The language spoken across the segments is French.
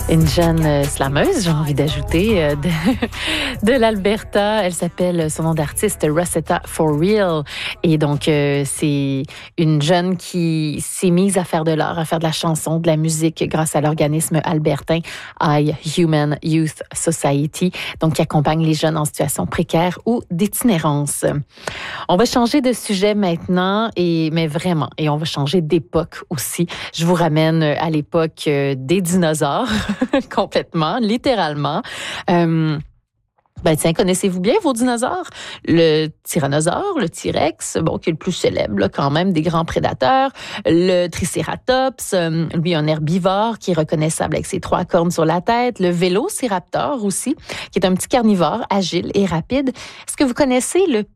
Une jeune slameuse, j'ai envie d'ajouter, de l'Alberta. Elle s'appelle, son nom d'artiste, Rosetta For Real. Et donc, c'est une jeune qui s'est mise à faire de l'art, à faire de la chanson, de la musique grâce à l'organisme albertain iHuman Youth Society, donc qui accompagne les jeunes en situation précaire ou d'itinérance. On va changer de sujet maintenant, mais vraiment, et on va changer d'époque aussi. Je vous ramène à l'époque des dinosaures. Complètement, littéralement. Tiens, connaissez-vous bien vos dinosaures? Le tyrannosaure, le T-Rex, qui est le plus célèbre là, quand même des grands prédateurs. Le Triceratops, lui un herbivore qui est reconnaissable avec ses 3 cornes sur la tête. Le Vélociraptor aussi, qui est un petit carnivore agile et rapide. Est-ce que vous connaissez le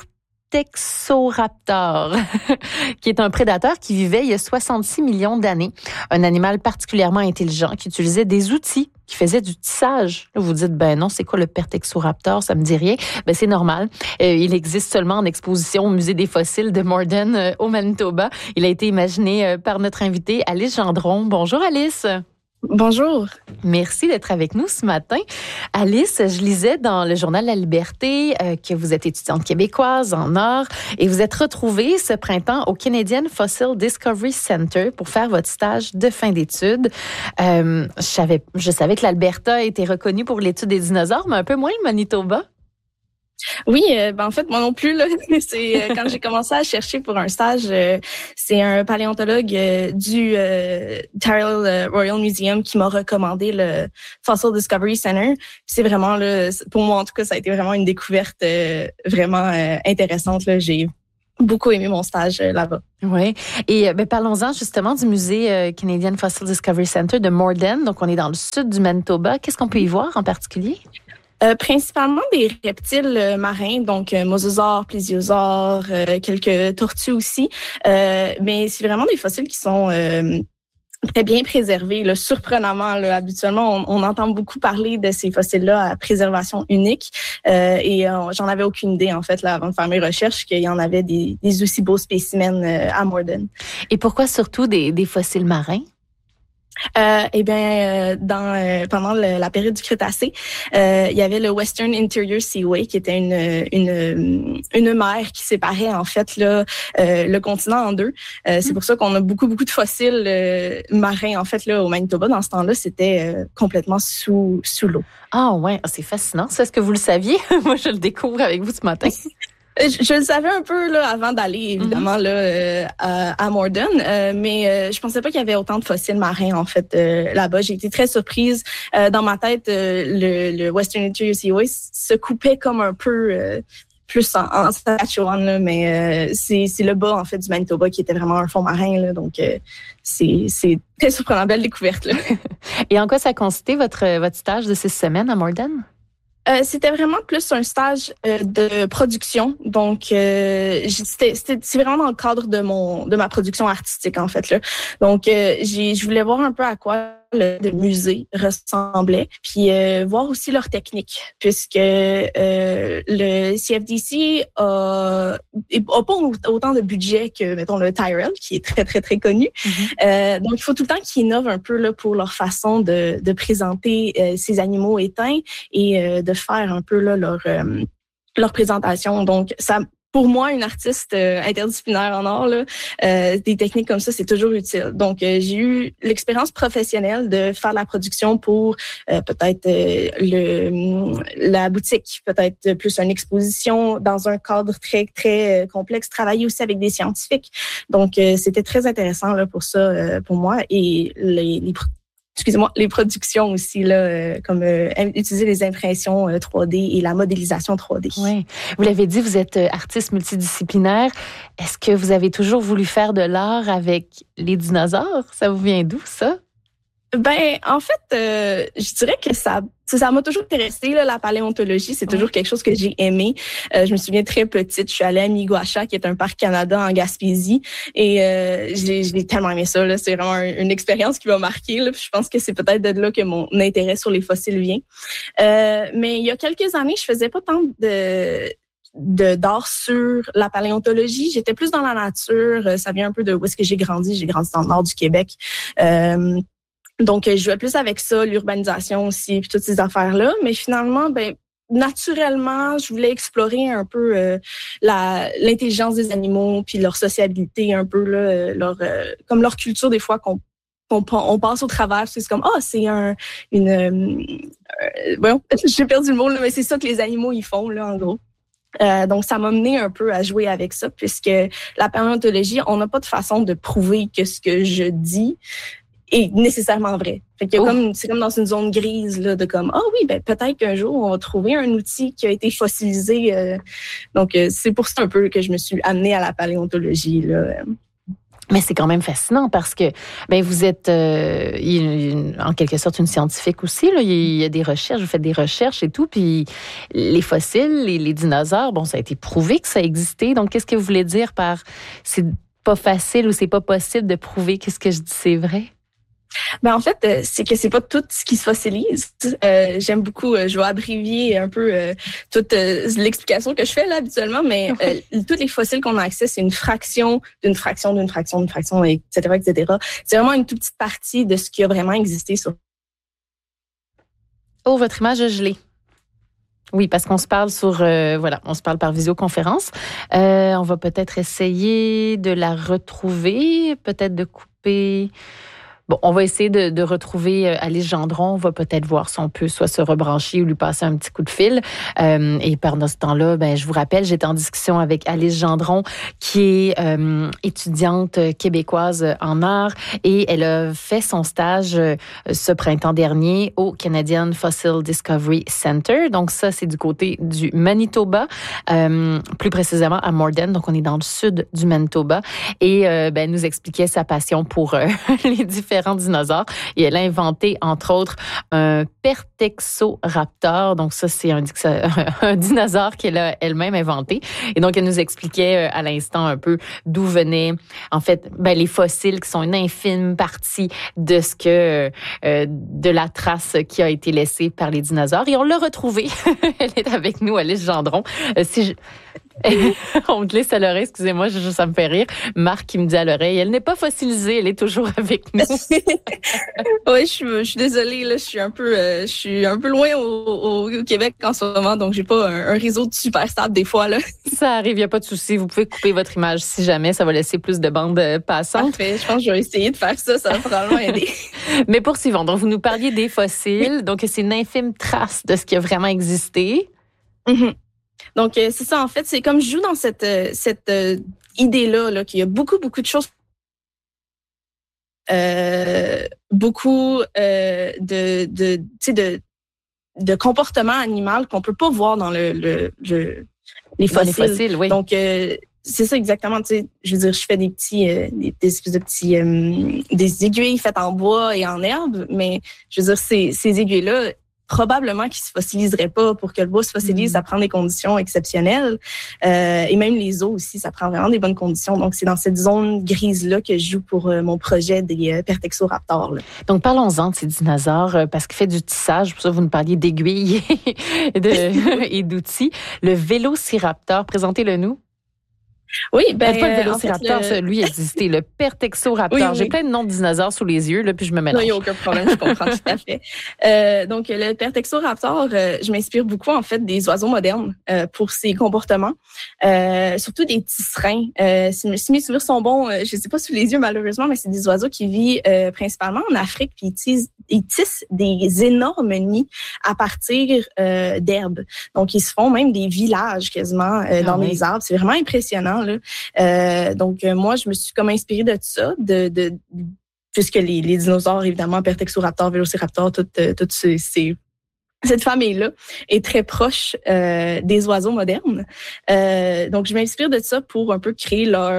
Pertexoraptor, qui est un prédateur qui vivait il y a 66 millions d'années. Un animal particulièrement intelligent qui utilisait des outils, qui faisait du tissage. Vous vous dites, non, c'est quoi le Pertexoraptor? Ça me dit rien. C'est normal. Il existe seulement en exposition au Musée des fossiles de Morden au Manitoba. Il a été imaginé par notre invitée Alice Gendron. Bonjour Alice. Bonjour. Merci d'être avec nous ce matin. Alice, je lisais dans le journal La Liberté que vous êtes étudiante québécoise en art et vous êtes retrouvée ce printemps au Canadian Fossil Discovery Center pour faire votre stage de fin d'études. Je savais que l'Alberta était reconnue pour l'étude des dinosaures, mais un peu moins le Manitoba. Oui, en fait, moi non plus, là, c'est quand j'ai commencé à chercher pour un stage, c'est un paléontologue du Tyrrell Royal Museum qui m'a recommandé le Fossil Discovery Center. Puis c'est vraiment, là, pour moi en tout cas, ça a été vraiment une découverte vraiment intéressante. Là. J'ai beaucoup aimé mon stage là-bas. Oui. Et parlons-en justement du musée Canadian Fossil Discovery Center de Morden. Donc, on est dans le sud du Manitoba. Qu'est-ce qu'on peut y voir en particulier? Principalement des reptiles marins, donc mosasaures, plésiosaures, quelques tortues aussi. Mais c'est vraiment des fossiles qui sont très bien préservés. Là, surprenamment, là, habituellement, on entend beaucoup parler de ces fossiles-là à préservation unique. Et j'en avais aucune idée, en fait, là, avant de faire mes recherches, qu'il y en avait des aussi beaux spécimens à Morden. Et pourquoi surtout des fossiles marins? Pendant la période du Crétacé, il y avait le Western Interior Seaway qui était une mer qui séparait en fait là le continent en deux. C'est pour ça qu'on a beaucoup de fossiles marins en fait là au Manitoba. Dans ce temps-là, c'était complètement sous l'eau. Ah ouais, c'est fascinant. Est-ce que vous le saviez? Moi, je le découvre avec vous ce matin. Je le savais un peu là avant d'aller évidemment là à Morden, mais je pensais pas qu'il y avait autant de fossiles marins en fait là-bas. J'ai été très surprise. Dans ma tête, le Western Interior Seaway se coupait comme un peu plus en Saskatchewan, là, mais c'est le bas en fait du Manitoba qui était vraiment un fond marin là, donc c'est très surprenant, belle découverte là. Et en quoi ça consistait votre stage de 6 semaines à Morden? C'était vraiment plus un stage de production. Donc, c'est vraiment dans le cadre de ma production artistique, en fait. Là. Donc, je voulais voir un peu à quoi le musée ressemblait, puis voir aussi leur technique, puisque le CFDC a pas autant de budget que, mettons, le Tyrrell, qui est très, très, très connu. Mm-hmm. Donc, il faut tout le temps qu'ils innovent un peu là, pour leur façon de présenter ces animaux éteints et de faire un peu là, leur présentation. Donc, ça... Pour moi, une artiste interdisciplinaire en art, là, des techniques comme ça, c'est toujours utile. Donc, j'ai eu l'expérience professionnelle de faire la production pour peut-être la boutique, peut-être plus une exposition dans un cadre très, très complexe, travailler aussi avec des scientifiques. Donc, c'était très intéressant là, pour ça, pour moi. Et les productions aussi, là, comme utiliser les impressions 3D et la modélisation 3D. Oui. Vous l'avez dit, vous êtes artiste multidisciplinaire. Est-ce que vous avez toujours voulu faire de l'art avec les dinosaures? Ça vous vient d'où, ça? En fait, je dirais que ça m'a toujours intéressé, là, la paléontologie. C'est toujours quelque chose que j'ai aimé. Je me souviens très petite, je suis allée à Miguacha, qui est un parc Canada en Gaspésie. Et j'ai tellement aimé ça. Là. C'est vraiment une expérience qui m'a marquée. Là. Puis je pense que c'est peut-être de là que mon intérêt sur les fossiles vient. Mais il y a quelques années, je faisais pas tant d'art sur la paléontologie. J'étais plus dans la nature. Ça vient un peu de où est-ce que j'ai grandi. J'ai grandi dans le nord du Québec. Donc, je jouais plus avec ça, l'urbanisation aussi, puis toutes ces affaires-là. Mais finalement, naturellement, je voulais explorer un peu l'intelligence des animaux, puis leur sociabilité un peu, là, comme leur culture des fois on passe au travers. C'est comme, c'est bon, j'ai perdu le mot, là, mais c'est ça que les animaux, ils font, là, en gros. Donc, ça m'a mené un peu à jouer avec ça, puisque la paléontologie, on n'a pas de façon de prouver que ce que je dis est nécessairement vrai. Fait que c'est comme dans une zone grise, là, de comme, oui, peut-être qu'un jour, on va trouver un outil qui a été fossilisé. Donc, c'est pour ça un peu que je me suis amenée à la paléontologie, là. Mais c'est quand même fascinant parce que vous êtes en quelque sorte une scientifique aussi. Là. Il y a des recherches, vous faites des recherches et tout. Puis les fossiles, les dinosaures, ça a été prouvé que ça existait. Donc, qu'est-ce que vous voulez dire par c'est pas facile ou c'est pas possible de prouver que ce que je dis c'est vrai? En fait, c'est que c'est pas tout ce qui se fossilise. J'aime beaucoup, je vais abrévier un peu toute l'explication que je fais là habituellement, mais tous les fossiles qu'on a accès, c'est une fraction d'une fraction d'une fraction d'une fraction, etc., etc. C'est vraiment une toute petite partie de ce qui a vraiment existé sur. Oh, votre image a gelé. Oui, parce qu'on se parle on se parle par visioconférence. On va peut-être essayer de la retrouver, peut-être de couper. Bon, on va essayer de retrouver Alice Gendron. On va peut-être voir si on peut soit se rebrancher ou lui passer un petit coup de fil. Et pendant ce temps-là, je vous rappelle, j'étais en discussion avec Alice Gendron, qui est étudiante québécoise en art, et elle a fait son stage ce printemps dernier au Canadian Fossil Discovery Center. Donc ça, c'est du côté du Manitoba, plus précisément à Morden. Donc on est dans le sud du Manitoba. Et elle nous expliquait sa passion pour les différents dinosaures. Et elle a inventé, entre autres, un Pertexoraptor. Donc ça, c'est un dinosaure qu'elle a elle-même inventé. Et donc, elle nous expliquait à l'instant un peu d'où venaient, en fait, les fossiles qui sont une infime partie de ce que, de la trace qui a été laissée par les dinosaures. Et on l'a retrouvée. Elle est avec nous, Alice Gendron. On me glisse à l'oreille, excusez-moi, ça me fait rire. Marc qui me dit à l'oreille, elle n'est pas fossilisée, elle est toujours avec nous. Oui, je suis désolée, là, je suis un peu loin au Québec en ce moment, donc j'ai pas un réseau super stable des fois, là. Ça arrive, il n'y a pas de souci. Vous pouvez couper votre image si jamais, ça va laisser plus de bandes passantes. Parfait, je pense que je vais essayer de faire ça va probablement aider. Mais poursuivons. Donc, vous nous parliez des fossiles, donc c'est une infime trace de ce qui a vraiment existé. Mm-hmm. Donc, c'est ça, en fait, c'est comme je joue dans cette idée-là, là, qu'il y a beaucoup, beaucoup de choses, beaucoup de comportements animaux qu'on peut pas voir dans les fossiles. Les fossiles, oui. Donc, c'est ça exactement, tu sais, je veux dire, je fais des petits, des espèces de petits, des aiguilles faites en bois et en herbe, mais je veux dire, ces aiguilles-là, probablement qu'ils se fossiliseraient pas. Pour que le bois se fossilise, ça prend des conditions exceptionnelles. Et même les os aussi, ça prend vraiment des bonnes conditions. Donc, c'est dans cette zone grise-là que je joue pour mon projet des Pertexoraptors. Là. Donc, parlons-en de ces dinosaures, parce qu'il fait du tissage. Pour ça, vous nous parliez d'aiguilles et d'outils. Le Vélociraptor, présentez-le nous. Oui, pas le Vélociraptor, lui existait, le Pertexoraptor. Oui. J'ai plein de noms de dinosaures sous les yeux, là, puis je me mélange. Non, il n'y a aucun problème, je comprends tout à fait. Donc, le Pertexoraptor, je m'inspire beaucoup, en fait, des oiseaux modernes pour ses comportements, surtout des tisserins. Si mes souvenirs sont bons, je ne sais pas sous les yeux, malheureusement, mais c'est des oiseaux qui vivent principalement en Afrique, puis ils tissent des énormes nids à partir d'herbes. Donc, ils se font même des villages quasiment dans les arbres. C'est vraiment impressionnant. Là. Donc, moi, je me suis comme inspirée de ça, puisque les dinosaures, évidemment, Pertexoraptor, Vélociraptor, toutes cette famille-là est très proche des oiseaux modernes. Donc, je m'inspire de ça pour un peu créer leur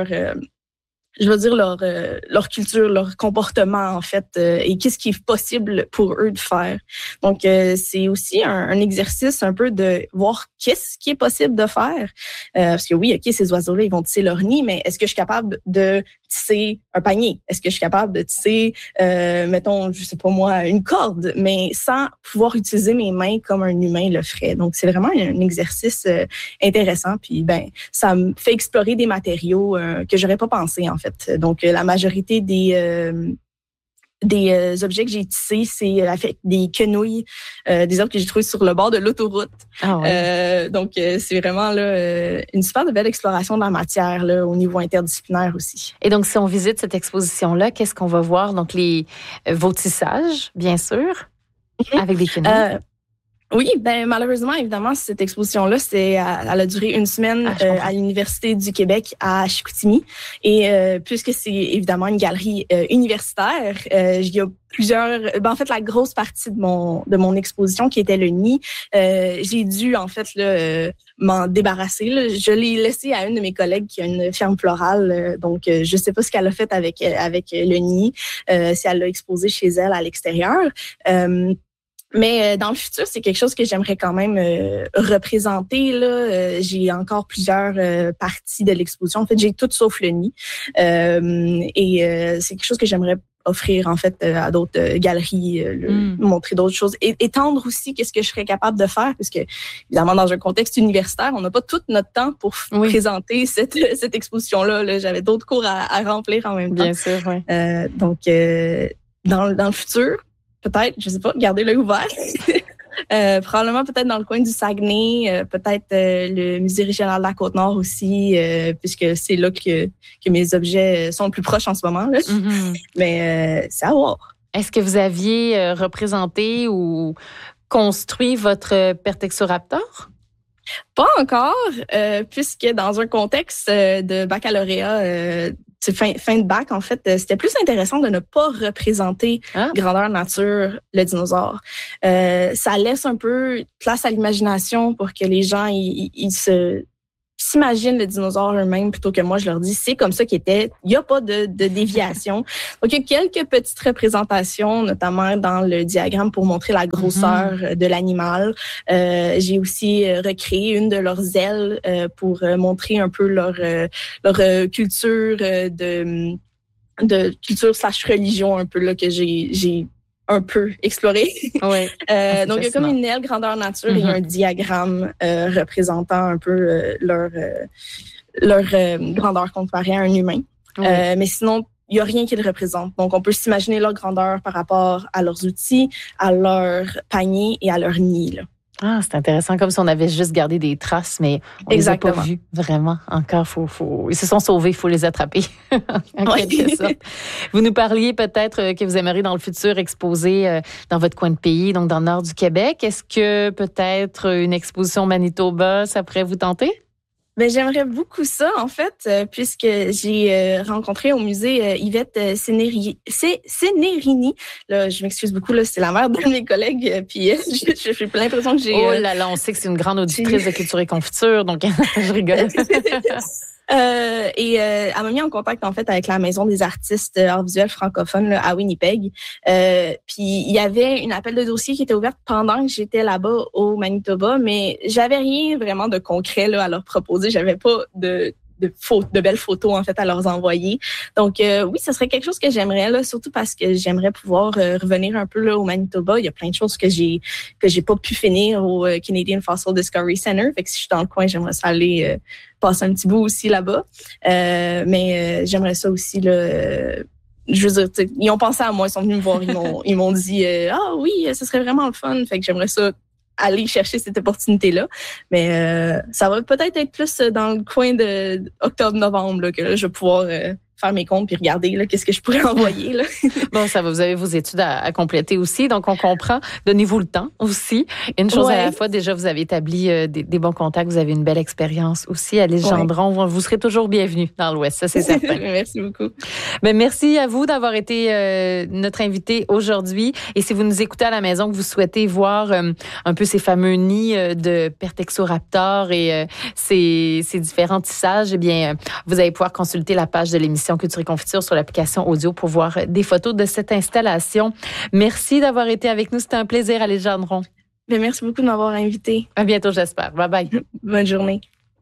culture, leur comportement, en fait, et qu'est-ce qui est possible pour eux de faire. Donc, c'est aussi un exercice un peu de voir qu'est-ce qui est possible de faire. Parce que oui, OK, ces oiseaux-là, ils vont tisser leur nid, mais est-ce que je suis capable de tisser un panier? Est-ce que je suis capable de tisser, mettons, je sais pas moi, une corde, mais sans pouvoir utiliser mes mains comme un humain le ferait? Donc, c'est vraiment un exercice intéressant. Puis, ça me fait explorer des matériaux que j'aurais pas pensé, en fait. Donc, la majorité des des objets que j'ai tissés, c'est avec des quenouilles, des arbres que j'ai trouvés sur le bord de l'autoroute. Ah ouais. Donc, c'est vraiment là une super belle exploration de la matière là, au niveau interdisciplinaire aussi. Et donc, si on visite cette exposition-là, qu'est-ce qu'on va voir? Donc, vos tissages, bien sûr, avec des quenouilles. Oui, malheureusement, évidemment, cette exposition-là, elle a duré une semaine à l'Université du Québec à Chicoutimi. Et puisque c'est évidemment une galerie universitaire, il y a plusieurs... en fait, la grosse partie de mon exposition, qui était le nid, j'ai dû, en fait, m'en débarrasser. Là. Je l'ai laissé à une de mes collègues qui a une ferme florale. Donc, je sais pas ce qu'elle a fait avec le nid, si elle l'a exposé chez elle à l'extérieur. Mais dans le futur, c'est quelque chose que j'aimerais quand même représenter. Là. J'ai encore plusieurs parties de l'exposition. En fait, j'ai tout sauf le nid. Et c'est quelque chose que j'aimerais offrir en fait à d'autres galeries, montrer d'autres choses. Et étendre aussi qu'est-ce que je serais capable de faire, parce que évidemment, dans un contexte universitaire, on n'a pas tout notre temps pour présenter cette exposition-là. Là. J'avais d'autres cours à remplir en même temps. Bien sûr, oui. Donc, dans le futur, peut-être, je sais pas, garder l'œil ouvert. Probablement peut-être dans le coin du Saguenay, peut-être le Musée régional de la Côte-Nord aussi, puisque c'est là que mes objets sont le plus proches en ce moment. Là. Mais c'est à voir. Est-ce que vous aviez représenté ou construit votre Pertexoraptor? Pas encore, puisque dans un contexte de baccalauréat, c'est fin de bac, en fait, c'était plus intéressant de ne pas représenter grandeur nature le dinosaure. Ça laisse un peu place à l'imagination pour que les gens ils s'imaginent le dinosaure eux-mêmes plutôt que moi je leur dis c'est comme ça qu'il était, il n'y a pas de déviation. Donc il y a quelques petites représentations, notamment dans le diagramme pour montrer la grosseur de l'animal. J'ai aussi recréé une de leurs ailes pour montrer un peu leur culture de culture / religion un peu là que j'ai un peu exploré. Oui. Donc, il y a comme une aile grandeur nature et un diagramme représentant un peu leur grandeur comparée à un humain. Mais sinon, il n'y a rien qui le représente. Donc, on peut s'imaginer leur grandeur par rapport à leurs outils, à leur panier et à leur nid. Là. Ah, c'est intéressant, comme si on avait juste gardé des traces, mais on les a pas vues vraiment. Encore, ils se sont sauvés, il faut les attraper, en quelque sorte. Vous nous parliez peut-être que vous aimeriez dans le futur exposer dans votre coin de pays, donc dans le nord du Québec. Est-ce que peut-être une exposition au Manitoba, ça pourrait vous tenter? J'aimerais beaucoup ça, en fait, puisque j'ai rencontré au musée Yvette Cenerini. Là, je m'excuse beaucoup, là, c'est la mère d'un de mes collègues, puis j'ai l'impression que j'ai... Oh là là, on sait que c'est une grande auditrice de culture et confiture, donc je rigole. Elle m'a mis en contact en fait avec la Maison des artistes arts visuels francophones là, à Winnipeg. Puis il y avait une appel de dossier qui était ouverte pendant que j'étais là-bas au Manitoba, mais j'avais rien vraiment de concret là, à leur proposer. J'avais pas de belles photos en fait à leur envoyer. Donc oui, ce serait quelque chose que j'aimerais là, surtout parce que j'aimerais pouvoir revenir un peu là au Manitoba. Il y a plein de choses que j'ai pas pu finir au Canadian Fossil Discovery Center. Fait que si je suis dans le coin, j'aimerais ça aller passer un petit bout aussi là-bas. Mais j'aimerais ça aussi là. Je veux dire, ils ont pensé à moi, ils sont venus me voir, ils m'ont dit ah oui, ce serait vraiment le fun. Fait que j'aimerais ça aller chercher cette opportunité-là. Mais ça va peut-être être plus dans le coin de octobre-novembre là, que là, je vais pouvoir faire mes comptes puis regarder là, qu'est-ce que je pourrais envoyer. Là. Bon, ça va, vous avez vos études à compléter aussi, donc on comprend. Donnez-vous le temps aussi. Une chose à la fois, déjà, vous avez établi des bons contacts, vous avez une belle expérience aussi. Alice Gendron, vous serez toujours bienvenue dans l'Ouest, ça c'est certain. Merci beaucoup. Merci à vous d'avoir été notre invité aujourd'hui. Et si vous nous écoutez à la maison, que vous souhaitez voir un peu ces fameux nids de Pertexoraptor et ces différents tissages, eh bien, vous allez pouvoir consulter la page de l'émission Culture et Confiture sur l'application audio pour voir des photos de cette installation. Merci d'avoir été avec nous. C'était un plaisir, Alice Gendron. Merci beaucoup de m'avoir invitée. À bientôt, j'espère. Bye bye. Bonne journée.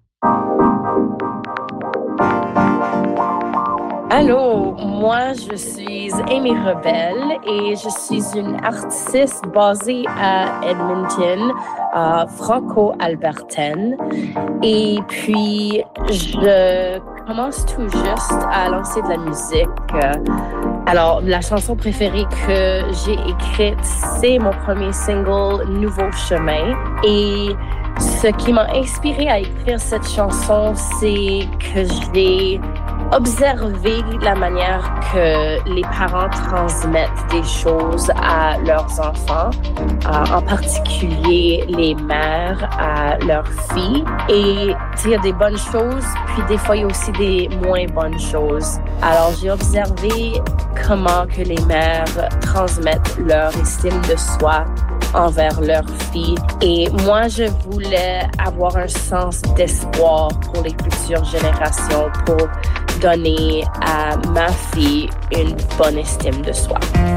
Allô, moi je suis Amy Rebel et je suis une artiste basée à Edmonton, franco-albertaine. Et puis je commence tout juste à lancer de la musique. Alors, la chanson préférée que j'ai écrite, c'est mon premier single, Nouveau chemin. Et ce qui m'a inspirée à écrire cette chanson, c'est que j'ai observé la manière que les parents transmettent des choses à leurs enfants, en particulier les mères à leurs filles. Et il y a des bonnes choses, puis des fois, il y a aussi des moins bonnes choses. Alors, j'ai observé comment que les mères transmettent leur estime de soi envers leurs filles. Et moi, je voulais avoir un sens d'espoir pour les futures générations, pour donner à ma fille une bonne estime de soi.